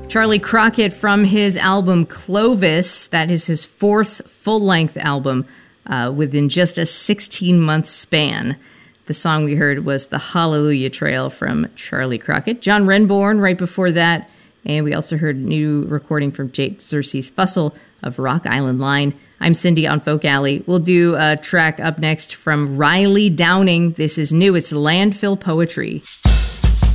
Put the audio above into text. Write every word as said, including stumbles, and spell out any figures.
Charlie Crockett from his album Clovis. That is his fourth full-length album uh, within just a sixteen-month span. The song we heard was The Hallelujah Trail from Charlie Crockett. John Renbourn right before that. And we also heard a new recording from Jake Xerxes Fussell of Rock Island Line. I'm Cindy on Folk Alley. We'll do a track up next from Riley Downing. This is new. It's Landfill Poetry.